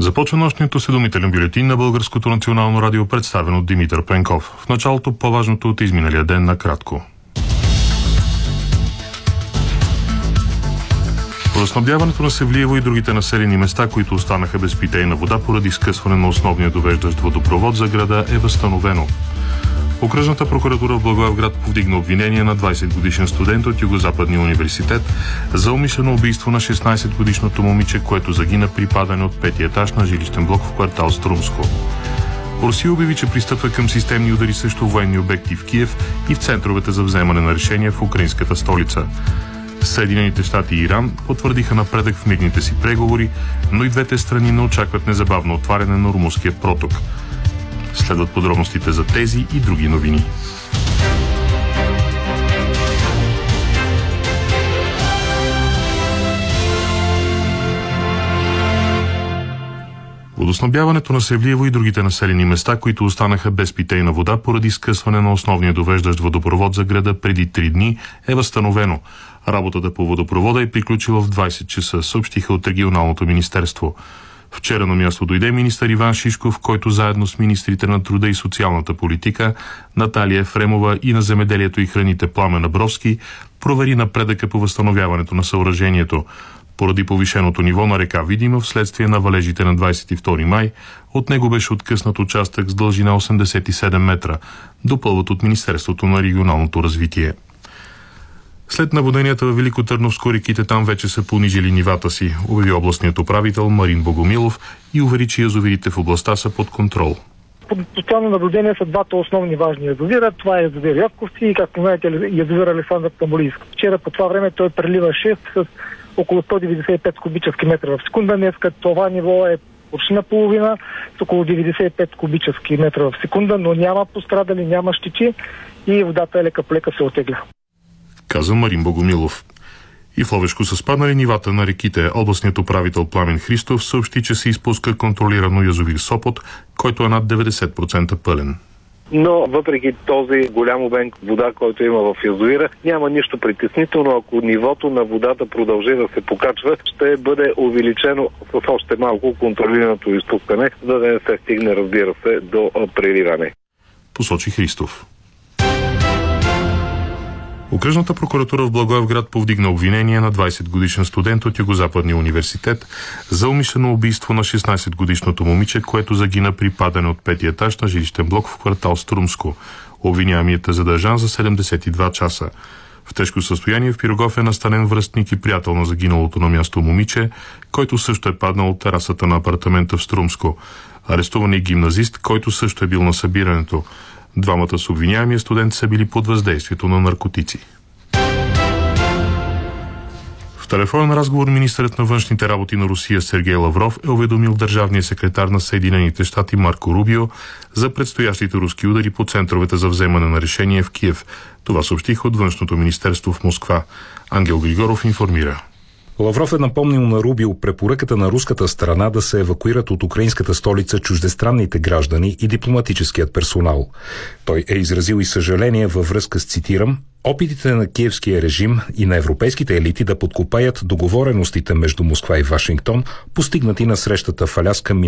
Започва нощният осведомителен бюлетин на Българското национално радио, представен от Димитър Пенков. В началото по-важното от изминалия ден накратко. Водоснабдяването на Севлиево и другите населени места, които останаха без питейна вода поради скъсване на основния довеждащ водопровод за града, е възстановено. Окръжната прокуратура в Благоевград повдигна обвинение на 20-годишен студент от Югозападния университет за умишлено убийство на 16-годишното момиче, което загина при падане от 5-ти етаж на жилищен блок в квартал Струмско. Русия обяви, че пристъпва към системни удари срещу военни обекти в Киев и в центровете за вземане на решения в украинската столица. Съединените щати и Иран потвърдиха напредък в мирните си преговори, но и двете страни не очакват незабавно отваряне на Ормузския проток. Следват подробностите за тези и други новини. Водоснабдяването на Севлиево и другите населени места, които останаха без питейна вода поради скъсване на основния довеждащ водопровод за града преди 3 дни, е възстановено. Работата по водопровода е приключила в 20 часа, съобщиха от регионалното министерство. Вчера на място дойде министър Иван Шишков, който заедно с министрите на труда и социалната политика Наталия Ефремова и на земеделието и храните Пламен Абровски провери напредъка по възстановяването на съоръжението. Поради повишеното ниво на река Видима вследствие на валежите на 22 май, от него беше откъснат участък с дължина 87 метра, допълват от Министерството на регионалното развитие. След наводненията във Великотърновско реките там вече са понижили нивата си, обяви областният управител Марин Богомилов и увери, че язовирите в областта са под контрол. Под постоянно наблюдение са двата основни важни язовира. Това е язовир Ядковци и, както знаете, язовир Александър Тамолийски. Вчера по това време той преливаше с около 195 кубически метра в секунда. Днеска това ниво е почти наполовина, с около 95 кубически метра в секунда, но няма пострадали, няма щети и водата лека по лека се отегля, каза Марин Богомилов. И в Ловешко са спаднали нивата на реките. Областният управител Пламен Христов съобщи, че се изпуска контролирано язовир Сопот, който е над 90% пълен. Но въпреки този голям обем вода, който има в язовира, няма нищо притеснително. Ако нивото на водата продължи да се покачва, ще бъде увеличено с още малко контролираното изпускане, за да не се стигне, разбира се, до преливане, посочи Христов. Окръжната прокуратура в Благоевград повдигна обвинение на 20-годишен студент от Югозападния университет за умишлено убийство на 16-годишното момиче, което загина при падане от 5-ти етаж на жилищен блок в квартал Струмско. Обвиняемият е задържан за 72 часа. В тежко състояние в Пирогов е настанен връстник и приятел на загиналото на място момиче, който също е паднал от терасата на апартамента в Струмско. Арестуван е гимназист, който също е бил на събирането. Двамата с обвиняемия студент са били под въздействието на наркотици. В телефонен разговор министърът на външните работи на Русия Сергей Лавров е уведомил държавния секретар на Съединените щати Марко Рубио за предстоящите руски удари по центровете за вземане на решение в Киев. Това съобщиха от Външното министерство в Москва. Ангел Григоров информира. Лавров е напомнил на Рубио препоръката на руската страна да се евакуират от украинската столица чуждестранните граждани и дипломатическият персонал. Той е изразил и съжаление във връзка с, цитирам, опитите на киевския режим и на европейските елити да подкопаят договореностите между Москва и Вашингтон, постигнати на срещата в Аляска